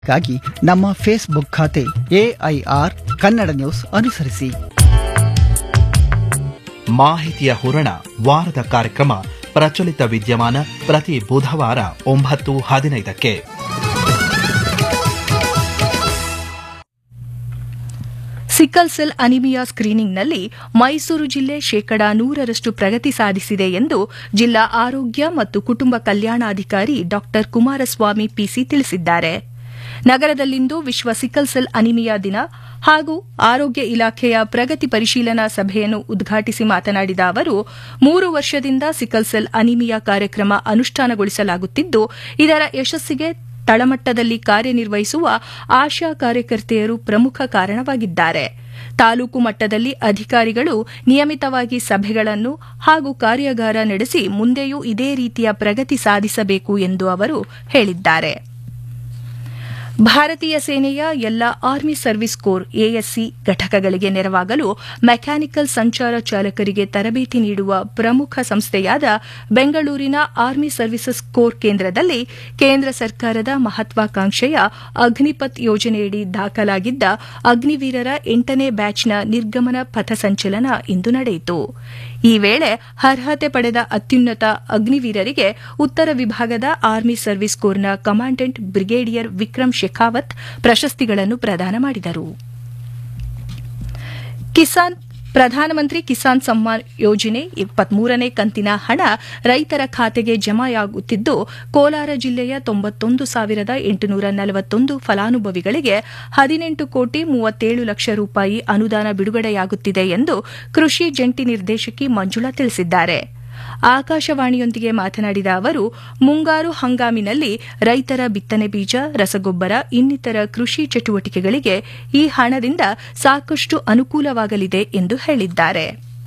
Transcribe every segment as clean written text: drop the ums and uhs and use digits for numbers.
ಗಾಗಿ ನಮ್ಮ ಫೇಸ್ಬುಕ್ ಖಾತೆ AIR ಕನ್ನಡ ನ್ಯೂಸ್ ಅನುಸರಿಸಿ. ಮಾಹಿತಿಯ ಹೂರಣ ವಾರದ ಕಾರ್ಯಕ್ರಮ ಪ್ರಚಲಿತ ವಿದ್ಯಮಾನ ಪ್ರತಿ ಬುಧವಾರ 9:15ಕ್ಕೆ. ಸಿಕಲ್ ಸೆಲ್ ಅನಿಮಿಯಾ ಸ್ಕ್ರೀನಿಂಗ್ನಲ್ಲಿ ಮೈಸೂರು ಜಿಲ್ಲೆ 100% ಪ್ರಗತಿ ಸಾಧಿಸಿದೆ ಎಂದು ಜಿಲ್ಲಾ ಆರೋಗ್ಯ ಮತ್ತು ಕುಟುಂಬ ಕಲ್ಯಾಣಾಧಿಕಾರಿ ಡಾ ಕುಮಾರಸ್ವಾಮಿ PC ತಿಳಿಸಿದ್ದಾರೆ. ನಗರದಲ್ಲಿಂದು ವಿಶ್ವ ಸಿಕಲ್ ಸೆಲ್ ಅನಿಮಿಯಾ ದಿನ ಹಾಗೂ ಆರೋಗ್ಯ ಇಲಾಖೆಯ ಪ್ರಗತಿ ಪರಿಶೀಲನಾ ಸಭೆಯನ್ನು ಉದ್ಘಾಟಿಸಿ ಮಾತನಾಡಿದ ಅವರು 3 ವರ್ಷದಿಂದ ಸಿಕಲ್ ಸೆಲ್ ಅನಿಮಿಯಾ ಕಾರ್ಯಕ್ರಮ ಅನುಷ್ಠಾನಗೊಳಿಸಲಾಗುತ್ತಿದ್ದು ಇದರ ಯಶಸ್ಸಿಗೆ ತಳಮಟ್ಟದಲ್ಲಿ ಕಾರ್ಯನಿರ್ವಹಿಸುವ ಆಶಾ ಕಾರ್ಯಕರ್ತೆಯರು ಪ್ರಮುಖ ಕಾರಣವಾಗಿದ್ದಾರೆ. ತಾಲೂಕು ಮಟ್ಟದಲ್ಲಿ ಅಧಿಕಾರಿಗಳು ನಿಯಮಿತವಾಗಿ ಸಭೆಗಳನ್ನು ಹಾಗೂ ಕಾರ್ಯಾಗಾರ ನಡೆಸಿ ಮುಂದೆಯೂ ಇದೇ ರೀತಿಯ ಪ್ರಗತಿ ಸಾಧಿಸಬೇಕು ಎಂದು ಅವರು ಹೇಳಿದ್ದಾರೆ. ಭಾರತೀಯ ಸೇನೆಯ ಎಲ್ಲ ಆರ್ಮಿ ಸರ್ವಿಸ್ ಕೋರ್ ASC ಘಟಕಗಳಿಗೆ ನೆರವಾಗಲು ಮೆಕ್ಯಾನಿಕಲ್ ಸಂಚಾರ ಚಾಲಕರಿಗೆ ತರಬೇತಿ ನೀಡುವ ಪ್ರಮುಖ ಸಂಸ್ಥೆಯಾದ ಬೆಂಗಳೂರಿನ ಆರ್ಮಿ ಸರ್ವಿಸಸ್ ಕೋರ್ ಕೇಂದ್ರದಲ್ಲಿ ಕೇಂದ್ರ ಸರ್ಕಾರದ ಮಹತ್ವಾಕಾಂಕ್ಷೆಯ ಅಗ್ನಿಪಥ್ ಯೋಜನೆಯಡಿ ದಾಖಲಾಗಿದ್ದ ಅಗ್ನಿವೀರರ 8ನೇ ಬ್ಯಾಚ್ನ ನಿರ್ಗಮನ ಪಥಸಂಚಲನ ಇಂದು ನಡೆಯಿತು. ಈ ವೇಳೆ ಅರ್ಹತೆ ಪಡೆದ ಅತ್ಯುನ್ನತ ಅಗ್ನಿವೀರರಿಗೆ ಉತ್ತರ ವಿಭಾಗದ army service ಕೋರ್ನ commandant brigadier Vikram Shekhawat ಪ್ರಶಸ್ತಿಗಳನ್ನು ಪ್ರದಾನ ಮಾಡಿದರು. ಪ್ರಧಾನಮಂತ್ರಿ ಕಿಸಾನ್ ಸಮ್ಮಾನ್ ಯೋಜನೆ 23ನೇ ಕಂತಿನ ಹಣ ರೈತರ ಖಾತೆಗೆ ಜಮೆಯಾಗುತ್ತಿದ್ದು ಕೋಲಾರ ಜಿಲ್ಲೆಯ 91,841 ಫಲಾನುಭವಿಗಳಿಗೆ 18,37,00,000 ರೂಪಾಯಿ ಅನುದಾನ ಬಿಡುಗಡೆಯಾಗುತ್ತಿದೆ ಎಂದು ಕೃಷಿ ಜಂಟಿ ನಿರ್ದೇಶಕಿ ಮಂಜುಳಾ ತಿಳಿಸಿದ್ದಾರೆ. ಆಕಾಶವಾಣಿಯೊಂದಿಗೆ ಮಾತನಾಡಿದ ಅವರು ಮುಂಗಾರು ಹಂಗಾಮಿನಲ್ಲಿ ರೈತರ ಬಿತ್ತನೆ ಬೀಜ, ರಸಗೊಬ್ಬರ ಇನ್ನಿತರ ಕೃಷಿ ಚಟುವಟಿಕೆಗಳಿಗೆ ಈ ಹಣದಿಂದ ಸಾಕಷ್ಟು ಅನುಕೂಲವಾಗಲಿದೆ ಎಂದು ಹೇಳಿದ್ದಾರೆ.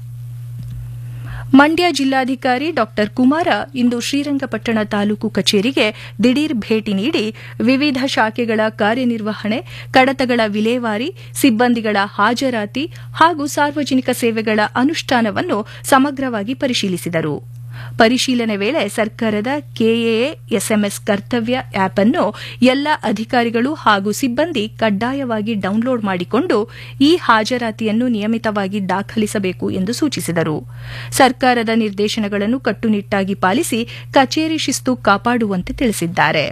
ಮಂಡ್ಯ ಜಿಲ್ಲಾಧಿಕಾರಿ ಡಾ ಕುಮಾರ ಇಂದು ಶ್ರೀರಂಗಪಟ್ಟಣ ತಾಲೂಕು ಕಚೇರಿಗೆ ದಿಢೀರ್ ಭೇಟಿ ನೀಡಿ ವಿವಿಧ ಶಾಖೆಗಳ ಕಾರ್ಯನಿರ್ವಹಣೆ, ಕಡತಗಳ ವಿಲೇವಾರಿ, ಸಿಬ್ಬಂದಿಗಳ ಹಾಜರಾತಿ ಹಾಗೂ ಸಾರ್ವಜನಿಕ ಸೇವೆಗಳ ಅನುಷ್ಠಾನವನ್ನು ಸಮಗ್ರವಾಗಿ ಪರಿಶೀಲಿಸಿದರು. ಪರಿಶೀಲನೆ ವೇಳೆ ಸರ್ಕಾರದ KAA SMS ಕರ್ತವ್ಯ ಆಪ್ ಅನ್ನು ಎಲ್ಲ ಅಧಿಕಾರಿಗಳು ಹಾಗೂ ಸಿಬ್ಬಂದಿ ಕಡ್ಡಾಯವಾಗಿ ಡೌನ್ಲೋಡ್ ಮಾಡಿಕೊಂಡು ಈ ಹಾಜರಾತಿಯನ್ನು ನಿಯಮಿತವಾಗಿ ದಾಖಲಿಸಬೇಕು ಎಂದು ಸೂಚಿಸಿದರು. ಸರ್ಕಾರದ ನಿರ್ದೇಶನಗಳನ್ನು ಕಟ್ಟುನಿಟ್ಟಾಗಿ ಪಾಲಿಸಿ ಕಚೇರಿ ಶಿಸ್ತು ಕಾಪಾಡುವಂತೆ ತಿಳಿಸಿದ್ದಾರೆ.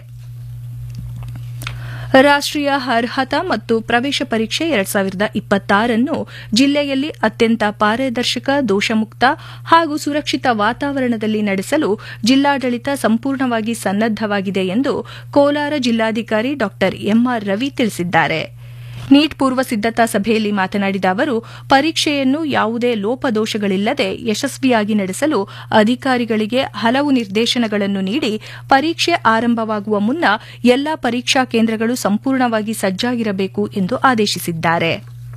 ರಾಷ್ಟೀಯ ಅರ್ಹತಾ ಮತ್ತು ಪ್ರವೇಶ ಪರೀಕ್ಷೆ 2026 ಅನ್ನು ಜಿಲ್ಲೆಯಲ್ಲಿ ಅತ್ಯಂತ ಪಾರದರ್ಶಕ, ದೋಷಮುಕ್ತ ಹಾಗೂ ಸುರಕ್ಷಿತ ವಾತಾವರಣದಲ್ಲಿ ನಡೆಸಲು ಜಿಲ್ಲಾಡಳಿತ ಸಂಪೂರ್ಣವಾಗಿ ಸನ್ನದ್ದವಾಗಿದೆ ಎಂದು ಕೋಲಾರ ಜಿಲ್ಲಾಧಿಕಾರಿ ಡಾ MR ರವಿ ತಿಳಿಸಿದ್ದಾರೆ. ನೀಟ್ ಪೂರ್ವ ಸಿದ್ದತಾ ಸಭೆಯಲ್ಲಿ ಮಾತನಾಡಿದ ಅವರು ಪರೀಕ್ಷೆಯನ್ನು ಯಾವುದೇ ಲೋಪದೋಷಗಳಿಲ್ಲದೆ ಯಶಸ್ವಿಯಾಗಿ ನಡೆಸಲು ಅಧಿಕಾರಿಗಳಿಗೆ ಹಲವು ನಿರ್ದೇಶನಗಳನ್ನು ನೀಡಿ ಪರೀಕ್ಷೆ ಆರಂಭವಾಗುವ ಮುನ್ನ ಎಲ್ಲಾ ಪರೀಕ್ಷಾ ಕೇಂದ್ರಗಳು ಸಂಪೂರ್ಣವಾಗಿ ಸಜ್ಜಾಗಿರಬೇಕು ಎಂದು ಆದೇಶಿಸಿದ್ದಾರೆ.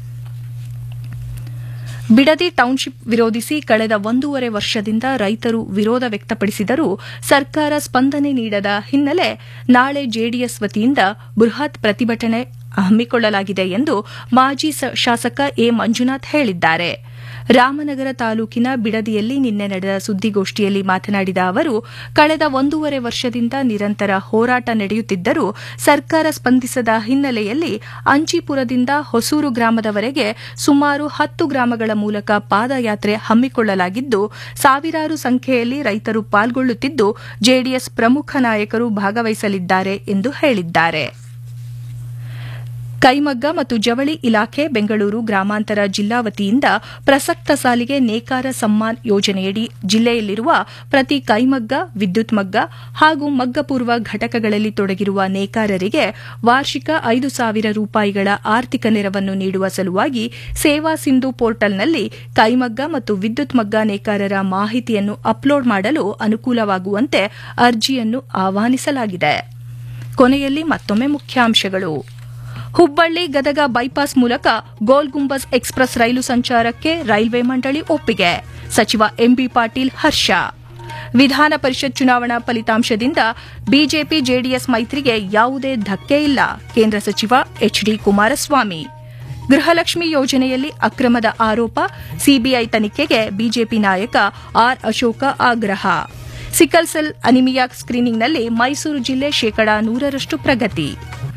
ಬಿಡದಿ ಟೌನ್ಶಿಪ್ ವಿರೋಧಿಸಿ ಕಳೆದ 1.5 ವರ್ಷದಿಂದ ರೈತರು ವಿರೋಧ ವ್ಯಕ್ತಪಡಿಸಿದರೂ ಸರ್ಕಾರ ಸ್ಪಂದನೆ ನೀಡದ ಹಿನ್ನೆಲೆ ನಾಳೆ JDS ವತಿಯಿಂದ ಬೃಹತ್ ಪ್ರತಿಭಟನೆ ಹಮ್ಮಿಕೊಳ್ಳಲಾಗಿದೆ ಎಂದು ಮಾಜಿ ಶಾಸಕ ಎ ಮಂಜುನಾಥ್ ಹೇಳಿದ್ದಾರೆ. ರಾಮನಗರ ತಾಲೂಕಿನ ಬಿಡದಿಯಲ್ಲಿ ನಿನ್ನೆ ನಡೆದ ಸುದ್ದಿಗೋಷ್ಠಿಯಲ್ಲಿ ಮಾತನಾಡಿದ ಅವರು ಕಳೆದ 1.5 ವರ್ಷದಿಂದ ನಿರಂತರ ಹೋರಾಟ ನಡೆಯುತ್ತಿದ್ದರೂ ಸರ್ಕಾರ ಸ್ಪಂದಿಸದ ಹಿನ್ನೆಲೆಯಲ್ಲಿ ಅಂಚಿಪುರದಿಂದ ಹೊಸೂರು ಗ್ರಾಮದವರೆಗೆ ಸುಮಾರು 10 ಗ್ರಾಮಗಳ ಮೂಲಕ ಪಾದಯಾತ್ರೆ ಹಮ್ಮಿಕೊಳ್ಳಲಾಗಿದ್ದು ಸಾವಿರಾರು ಸಂಖ್ಯೆಯಲ್ಲಿ ರೈತರು ಪಾಲ್ಗೊಳ್ಳುತ್ತಿದ್ದು JDS ಪ್ರಮುಖ ನಾಯಕರು ಭಾಗವಹಿಸಲಿದ್ದಾರೆ ಎಂದು ಹೇಳಿದ್ದಾರೆ. ಕೈಮಗ್ಗ ಮತ್ತು ಜವಳಿ ಇಲಾಖೆ ಬೆಂಗಳೂರು ಗ್ರಾಮಾಂತರ ಜಿಲ್ಲಾ ವತಿಯಿಂದ ಪ್ರಸಕ್ತ ಸಾಲಿಗೆ ನೇಕಾರ ಸಮ್ಮಾನ್ ಯೋಜನೆಯಡಿ ಜಿಲ್ಲೆಯಲ್ಲಿರುವ ಪ್ರತಿ ಕೈಮಗ್ಗ, ವಿದ್ಯುತ್ ಮಗ್ಗ ಹಾಗೂ ಮಗ್ಗಪೂರ್ವ ಘಟಕಗಳಲ್ಲಿ ತೊಡಗಿರುವ ನೇಕಾರರಿಗೆ ವಾರ್ಷಿಕ 5,000 ರೂಪಾಯಿಗಳ ಆರ್ಥಿಕ ನೆರವನ್ನು ನೀಡುವ ಸಲುವಾಗಿ ಸೇವಾ ಸಿಂಧು ಪೋರ್ಟಲ್ನಲ್ಲಿ ಕೈಮಗ್ಗ ಮತ್ತು ವಿದ್ಯುತ್ ಮಗ್ಗ ನೇಕಾರರ ಮಾಹಿತಿಯನ್ನು ಅಪ್ಲೋಡ್ ಮಾಡಲು ಅನುಕೂಲವಾಗುವಂತೆ ಅರ್ಜಿಯನ್ನು ಆಹ್ವಾನಿಸಲಾಗಿದೆ. ಕೊನೆಯಲ್ಲಿ ಮತ್ತೊಮ್ಮೆ ಮುಖ್ಯಾಂಶಗಳು. ಹುಬ್ಬಳ್ಳಿ ಗದಗ ಬೈಪಾಸ್ ಮೂಲಕ ಗೋಲ್ ಗುಂಬಜ್ ಎಕ್ಸ್ಪ್ರೆಸ್ ರೈಲು ಸಂಚಾರಕ್ಕೆ ರೈಲ್ವೆ ಮಂಡಳಿ ಒಪ್ಪಿಗೆ, ಸಚಿವ MB ಪಾಟೀಲ್ ಹರ್ಷ. ವಿಧಾನ ಪರಿಷತ್ ಚುನಾವಣಾ ಫಲಿತಾಂಶದಿಂದ ಬಿಜೆಪಿ JDS ಮೈತ್ರಿಗೆ ಯಾವುದೇ ಧಕ್ಕೆ ಇಲ್ಲ, ಕೇಂದ್ರ ಸಚಿವ HD ಕುಮಾರಸ್ವಾಮಿ. ಗೃಹಲಕ್ಷ್ಮಿ ಯೋಜನೆಯಲ್ಲಿ ಅಕ್ರಮದ ಆರೋಪ, ಸಿಬಿಐ ತನಿಖೆಗೆ ಬಿಜೆಪಿ ನಾಯಕ R ಅಶೋಕ ಆಗ್ರಹ. ಸಿಕಲ್ ಸೆಲ್ ಅನಿಮಿಯಾ ಸ್ಕ್ರೀನಿಂಗ್ನಲ್ಲಿ ಮೈಸೂರು ಜಿಲ್ಲೆ 100% ಪ್ರಗತಿ.